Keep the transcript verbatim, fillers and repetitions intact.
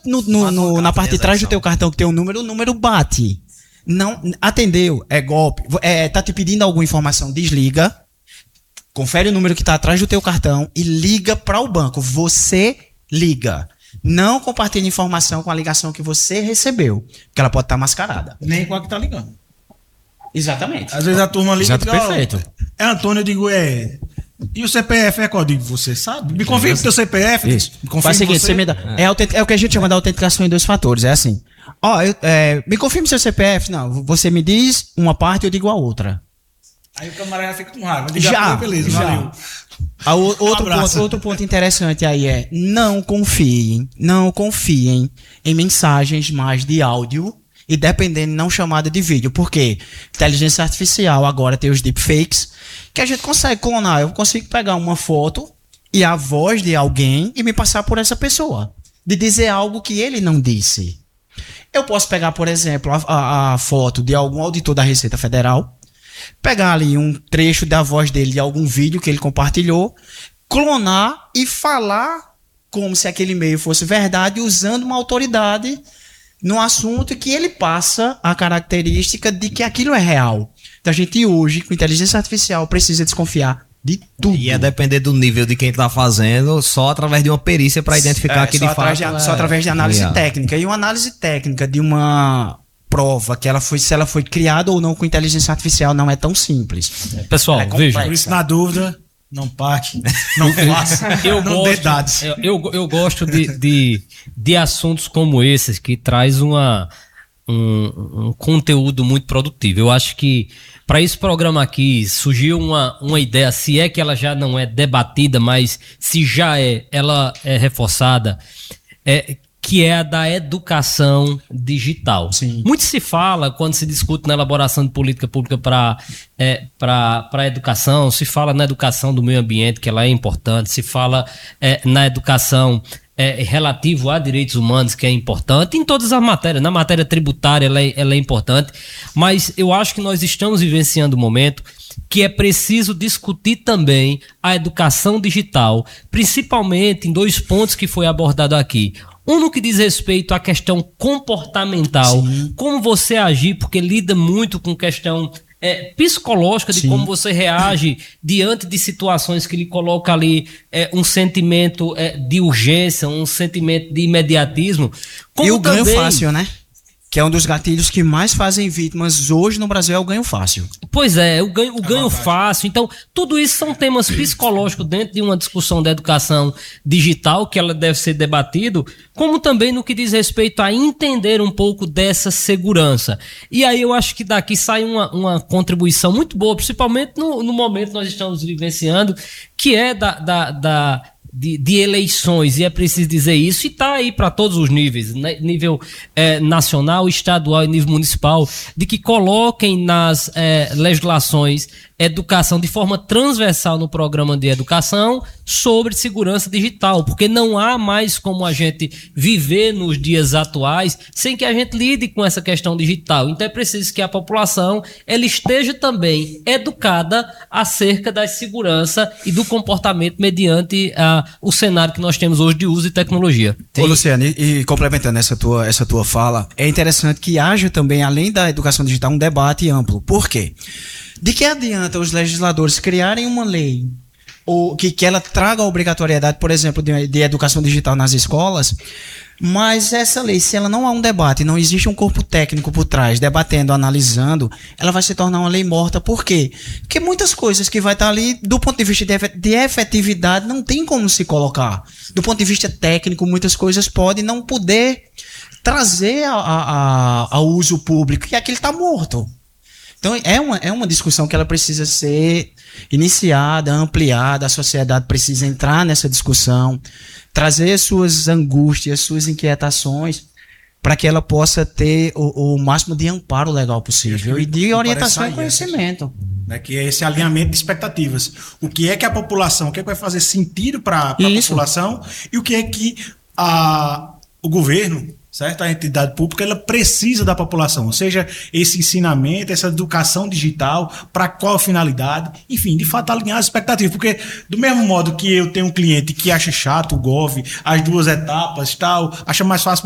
no, no, no, na parte de trás do teu cartão que tem um número, o número bate. Não, atendeu, é golpe, é, tá te pedindo alguma informação, desliga, confere o número que tá atrás do teu cartão e liga para o banco. Você liga. Não compartilhe informação com a ligação que você recebeu, porque ela pode estar mascarada. Nem com a que tá ligando. Exatamente. Às vezes a turma liga Exato, e diz, perfeito. É Antônio, eu digo, é... E o C P F é qual? Eu digo, você sabe? Me confirma o teu C P F. Isso. Me confirma Faz o seguinte, você. você me dá. É, autent... é o que a gente chama de autenticação em dois fatores. É assim. Ó, eu, é, me confirme seu C P F. Não, você me diz uma parte e eu digo a outra. Aí o camarada fica com raiva. Já, beleza, já. valeu. A, o, outro, Um ponto, outro ponto interessante aí é não confiem, não confiem em mensagens mais de áudio e dependendo não chamada de vídeo. Por quê? Inteligência artificial agora tem os deepfakes que a gente consegue clonar. Eu consigo pegar uma foto e a voz de alguém e me passar por essa pessoa. De dizer algo que ele não disse. Eu posso pegar, por exemplo, a, a, a foto de algum auditor da Receita Federal, pegar ali um trecho da voz dele de algum vídeo que ele compartilhou, clonar e falar como se aquele e-mail fosse verdade, usando uma autoridade no assunto que ele passa a característica de que aquilo é real. Então a gente hoje, com inteligência artificial, precisa desconfiar de tudo. E é depender do nível de quem está fazendo, só através de uma perícia para identificar é, que só de através fato... de, é, só através de análise real. técnica. E uma análise técnica de uma prova, que ela foi, se ela foi criada ou não com inteligência artificial, não é tão simples. Pessoal, é veja. Por isso, na dúvida, não parte, não faça, Eu não dê gosto, dados. eu, eu, eu gosto de, de, de assuntos como esses, que traz uma, um, um conteúdo muito produtivo. Eu acho que para esse programa aqui surgiu uma, uma ideia, se é que ela já não é debatida, mas se já é, ela é reforçada, é, que é a da educação digital. Sim. Muito se fala, quando se discute na elaboração de política pública para é, para a educação, se fala na educação do meio ambiente, que ela é importante, se fala é, na educação é, relativo a direitos humanos, que é importante, em todas as matérias. Na matéria tributária ela é, ela é importante, mas eu acho que nós estamos vivenciando um momento que é preciso discutir também a educação digital, principalmente em dois pontos que foi abordado aqui. Um no que diz respeito à questão comportamental, Sim. como você agir, porque lida muito com questão é, psicológica de Sim. como você reage diante de situações que lhe coloca ali é, um sentimento é, de urgência, um sentimento de imediatismo. Como e o também... ganho fácil, né? Que é um dos gatilhos que mais fazem vítimas hoje no Brasil, é o ganho fácil. Pois é, o ganho, o ganho fácil. Então, tudo isso são temas psicológicos dentro de uma discussão da educação digital, que ela deve ser debatido, como também no que diz respeito a entender um pouco dessa segurança. E aí eu acho que daqui sai uma, uma contribuição muito boa, principalmente no, no momento que nós estamos vivenciando, que é da... da, da De, de eleições, e é preciso dizer isso, e está aí para todos os níveis, né? Nível é, nacional, estadual e nível municipal, de que coloquem nas é, legislações educação de forma transversal no programa de educação sobre segurança digital, porque não há mais como a gente viver nos dias atuais sem que a gente lide com essa questão digital. Então é preciso que a população ela esteja também educada acerca da segurança e do comportamento mediante uh, o cenário que nós temos hoje de uso de tecnologia. Tem... Ô Luciano, e, e complementando essa tua, essa tua fala, é interessante que haja também, além da educação digital, um debate amplo. Por quê? De que adianta os legisladores criarem uma lei ou que, que ela traga a obrigatoriedade, por exemplo, de, de educação digital nas escolas, mas essa lei, se ela não há um debate, não existe um corpo técnico por trás, debatendo, analisando, ela vai se tornar uma lei morta. Por quê? Porque muitas coisas que vai estar ali, do ponto de vista de efetividade, não tem como se colocar. Do ponto de vista técnico, muitas coisas podem não poder trazer a, a, a, ao uso público, e aquilo está morto. Então é uma, é uma discussão que ela precisa ser iniciada, ampliada, a sociedade precisa entrar nessa discussão, trazer suas angústias, suas inquietações, para que ela possa ter o, o máximo de amparo legal possível e de orientação e conhecimento. Né, que é esse alinhamento de expectativas. O que é que a população, o que é que vai fazer sentido para a população e o que é que a, o governo, certo? A entidade pública, ela precisa da população, ou seja, esse ensinamento, essa educação digital, para qual finalidade, enfim, de fato alinhar as expectativas, porque do mesmo modo que eu tenho um cliente que acha chato o Gov, as duas etapas, tal, acha mais fácil